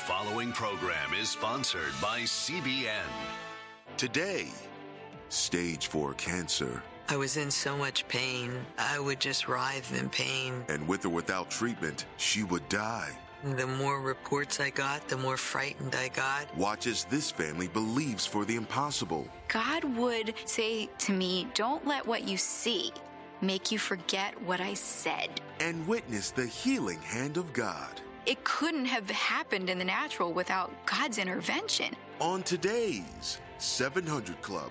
following program is sponsored by CBN. Today, stage 4 cancer. I was in so much pain, I would just writhe in pain. And with or without treatment, she would die. The more reports I got, the more frightened I got. Watch as this family believes for the impossible. God would say to me, don't let what you see make you forget what I said. And witness the healing hand of God. It couldn't have happened in the natural without God's intervention. On today's 700 Club.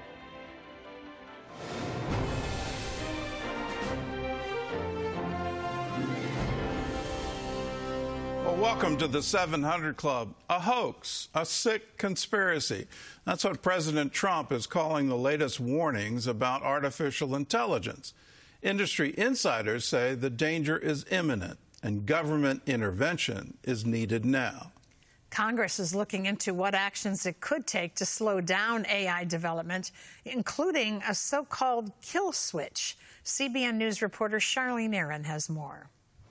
Well, welcome to the 700 Club. A hoax, a sick conspiracy. That's what President Trump is calling the latest warnings about artificial intelligence. Industry insiders say the danger is imminent and government intervention is needed now. Congress is looking into what actions it could take to slow down AI development, including a so-called kill switch. CBN News reporter Charlene Aaron has more.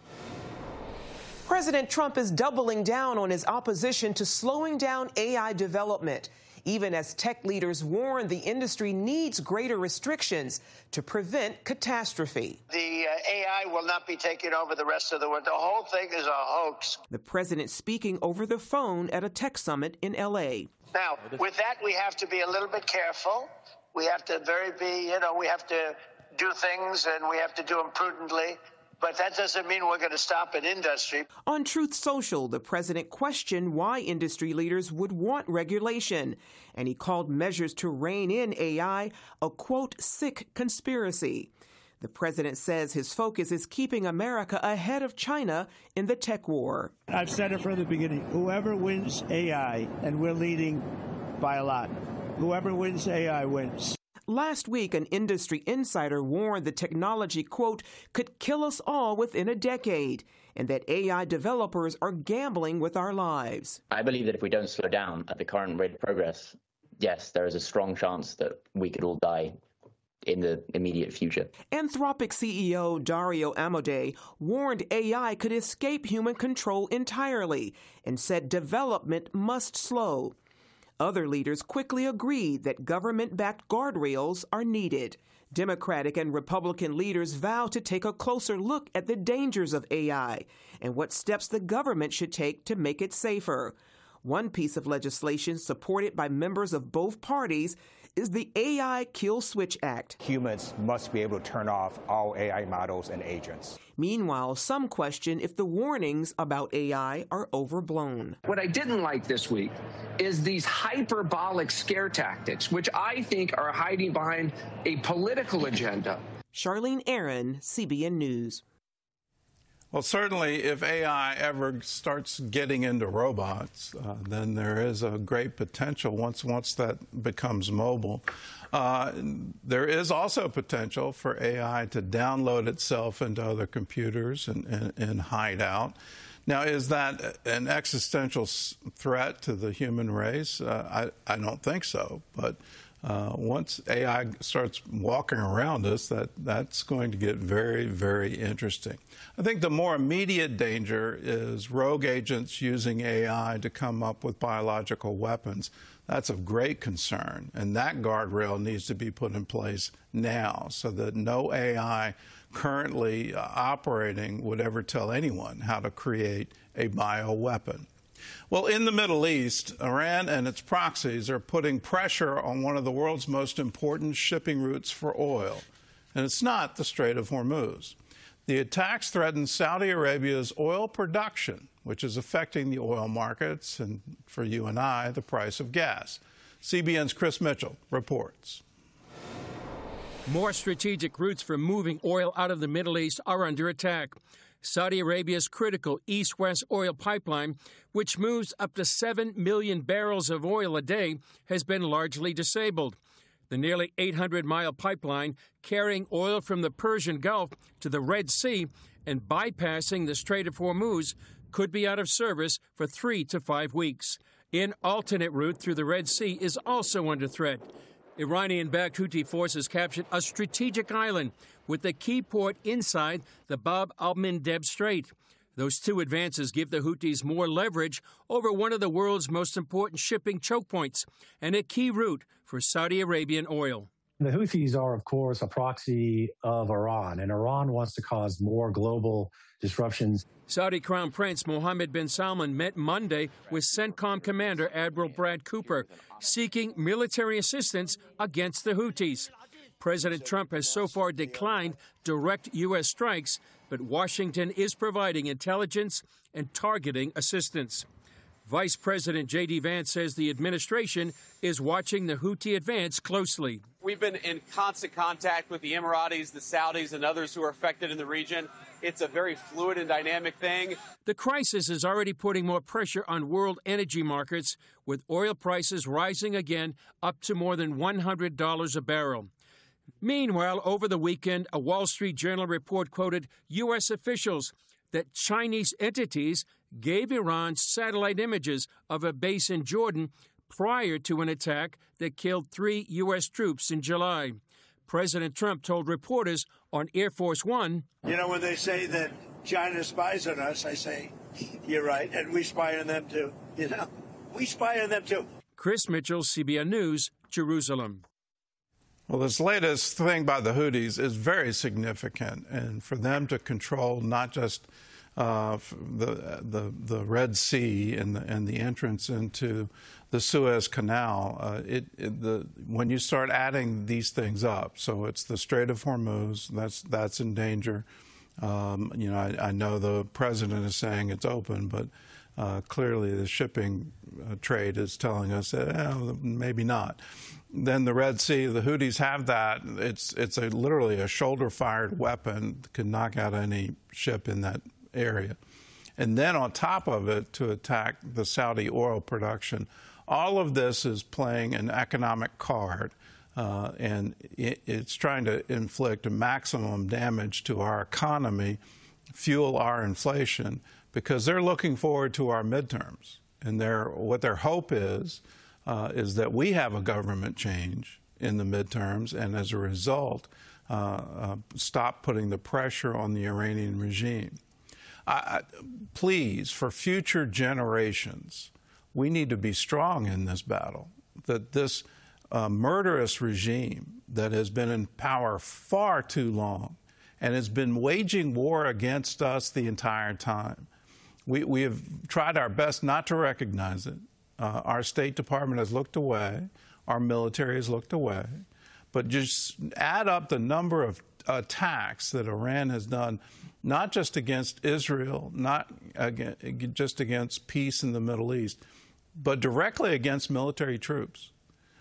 President Trump is doubling down on his opposition to slowing down AI development, even as tech leaders warn the industry needs greater restrictions to prevent catastrophe. The AI will not be taking over the rest of the world. The whole thing is a hoax. The president speaking over the phone at a tech summit in L.A. Now, with that, we have to be a little bit careful. We have to we have to do things and we have to do them prudently. But that doesn't mean we're going to stop an industry. On Truth Social, the president questioned why industry leaders would want regulation, and he called measures to rein in AI a, quote, sick conspiracy. The president says his focus is keeping America ahead of China in the tech war. I've said it from the beginning, whoever wins AI, and we're leading by a lot, whoever wins AI wins. Last week, an industry insider warned the technology, quote, could kill us all within a decade, and that AI developers are gambling with our lives. I believe that if we don't slow down at the current rate of progress, yes, there is a strong chance that we could all die in the immediate future. Anthropic CEO Dario Amodei warned AI could escape human control entirely and said development must slow. Other leaders quickly agreed that government-backed guardrails are needed. Democratic and Republican leaders vow to take a closer look at the dangers of AI and what steps the government should take to make it safer. One piece of legislation supported by members of both parties is the AI Kill Switch Act. Humans must be able to turn off all AI models and agents. Meanwhile, some question if the warnings about AI are overblown. What I didn't like this week is these hyperbolic scare tactics, which I think are hiding behind a political agenda. Charlene Aaron, CBN News. Well, certainly if AI ever starts getting into robots, then there is a great potential once that becomes mobile. There is also potential for AI to download itself into other computers and hide out. Now, is that an existential threat to the human race? I don't think so, but once AI starts walking around us, that's going to get very, very interesting. I think the more immediate danger is rogue agents using AI to come up with biological weapons. That's of great concern, and that guardrail needs to be put in place now so that no AI currently operating would ever tell anyone how to create a bioweapon. Well, in the Middle East, Iran and its proxies are putting pressure on one of the world's most important shipping routes for oil, and it's not the Strait of Hormuz. The attacks threaten Saudi Arabia's oil production, which is affecting the oil markets and, for you and I, the price of gas. CBN's Chris Mitchell reports. More strategic routes for moving oil out of the Middle East are under attack. Saudi Arabia's critical East-West oil pipeline, which moves up to 7 million barrels of oil a day, has been largely disabled. The nearly 800-mile pipeline carrying oil from the Persian Gulf to the Red Sea and bypassing the Strait of Hormuz could be out of service for 3 to 5 weeks. An alternate route through the Red Sea is also under threat. Iranian-backed Houthi forces captured a strategic island with the key port inside the Bab al-Mandeb Strait. Those two advances give the Houthis more leverage over one of the world's most important shipping choke points and a key route for Saudi Arabian oil. The Houthis are, of course, a proxy of Iran, and Iran wants to cause more global disruptions. Saudi Crown Prince Mohammed bin Salman met Monday with CENTCOM Commander Admiral Brad Cooper, seeking military assistance against the Houthis. President Trump has so far declined direct U.S. strikes, but Washington is providing intelligence and targeting assistance. Vice President J.D. Vance says the administration is watching the Houthi advance closely. We've been in constant contact with the Emiratis, the Saudis, and others who are affected in the region. It's a very fluid and dynamic thing. The crisis is already putting more pressure on world energy markets, with oil prices rising again up to more than $100 a barrel. Meanwhile, over the weekend, a Wall Street Journal report quoted U.S. officials that Chinese entities gave Iran satellite images of a base in Jordan prior to an attack that killed 3 U.S. troops in July. President Trump told reporters on Air Force One, You know, when they say that China spies on us, I say, you're right, and we spy on them too. You know, we spy on them too. Chris Mitchell, CBN News, Jerusalem. Well, this latest thing by the Houthis is very significant, and for them to control not just the Red Sea and the entrance into the Suez Canal, when you start adding these things up, so it's the Strait of Hormuz that's in danger. I know the president is saying it's open, but clearly the shipping trade is telling us maybe not. Then the Red Sea, the Houthis have that. It's literally a shoulder-fired weapon that can knock out any ship in that area. And then on top of it, to attack the Saudi oil production. All of this is playing an economic card, and it's trying to inflict maximum damage to our economy, fuel our inflation, because they're looking forward to our midterms. And what their hope is that we have a government change in the midterms, and as a result, stop putting the pressure on the Iranian regime. Please, for future generations, we need to be strong in this battle, that this murderous regime that has been in power far too long and has been waging war against us the entire time. We have tried our best not to recognize it. Our State Department has looked away. Our military has looked away. But just add up the number of attacks that Iran has done, not just against Israel, not just against peace in the Middle East, but directly against military troops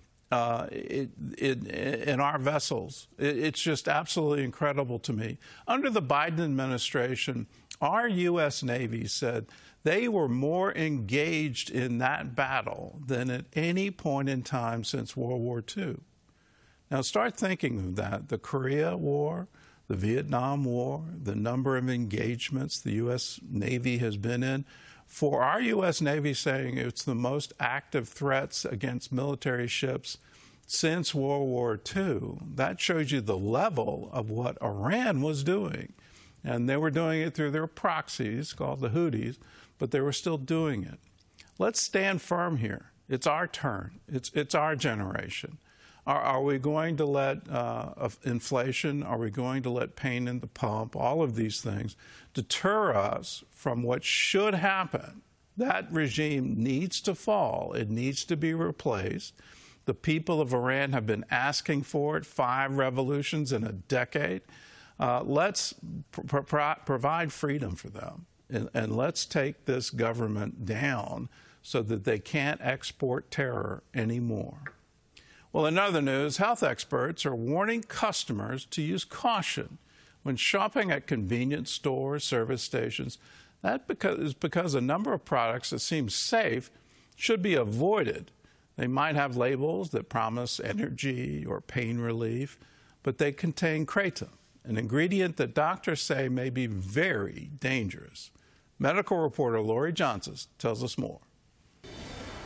in our vessels. It's just absolutely incredible to me. Under the Biden administration, our U.S. Navy said they were more engaged in that battle than at any point in time since World War II. Now start thinking of that. The Korea War, the Vietnam War, the number of engagements the U.S. Navy has been in. For our U.S. Navy saying it's the most active threats against military ships since World War II, that shows you the level of what Iran was doing. And they were doing it through their proxies, called the Houthis, but they were still doing it. Let's stand firm here. It's our turn. It's our generation. Are we going to let inflation, are we going to let pain in the pump, all of these things, deter us from what should happen? That regime needs to fall. It needs to be replaced. The people of Iran have been asking for it, 5 revolutions in a decade. Let's provide freedom for them, and let's take this government down so that they can't export terror anymore. Well, in other news, health experts are warning customers to use caution when shopping at convenience stores, service stations. That is because a number of products that seem safe should be avoided. They might have labels that promise energy or pain relief, but they contain kratom, an ingredient that doctors say may be very dangerous. Medical reporter Lori Johnson tells us more.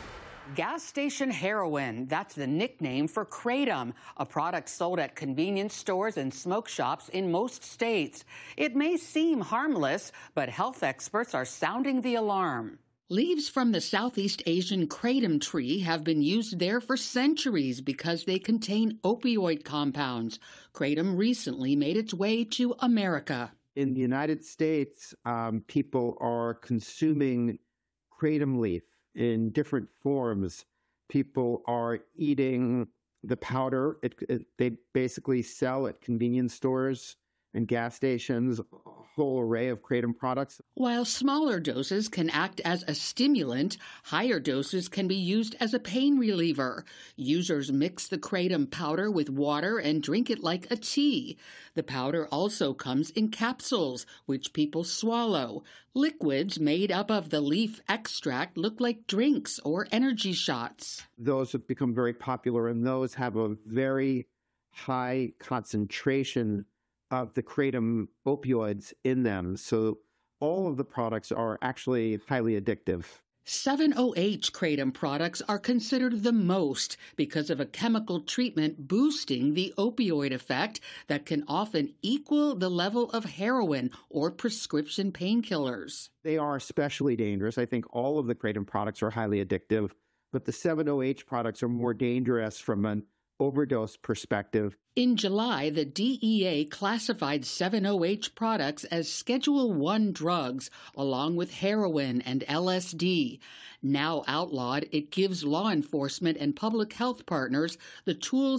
Gas station heroin, that's the nickname for Kratom, a product sold at convenience stores and smoke shops in most states. It may seem harmless, but health experts are sounding the alarm. Leaves from the Southeast Asian kratom tree have been used there for centuries because they contain opioid compounds. Kratom recently made its way to America. In the United States, people are consuming kratom leaf in different forms. People are eating the powder. They basically sell at convenience stores and gas stations a whole array of kratom products. While smaller doses can act as a stimulant, higher doses can be used as a pain reliever. Users mix the kratom powder with water and drink it like a tea. The powder also comes in capsules, which people swallow. Liquids made up of the leaf extract look like drinks or energy shots. Those have become very popular, and those have a very high concentration of the kratom opioids in them. So all of the products are actually highly addictive. 7-OH kratom products are considered the most because of a chemical treatment boosting the opioid effect that can often equal the level of heroin or prescription painkillers. They are especially dangerous. I think all of the kratom products are highly addictive, but the 7-OH products are more dangerous from an overdose perspective. In July, the DEA classified 7-OH products as Schedule I drugs, along with heroin and LSD. Now outlawed, it gives law enforcement and public health partners the tools